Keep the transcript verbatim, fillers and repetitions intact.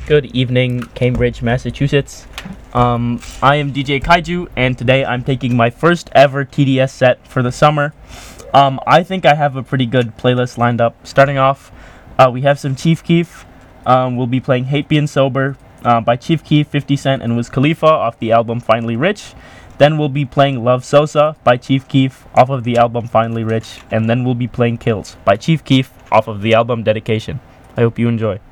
Good evening, Cambridge, Massachusetts. Um, I am D J Kaiju, and today I'm taking my first ever T D S set for the summer. Um, I think I have a pretty good playlist lined up. Starting off, uh, we have some Chief Keef. Um, we'll be playing Hate Being Sober uh, by Chief Keef, fifty Cent, and Wiz Khalifa off the album Finally Rich. Then we'll be playing Love Sosa by Chief Keef off of the album Finally Rich. And then we'll be playing Kills by Chief Keef off of the album Dedication. I hope you enjoy.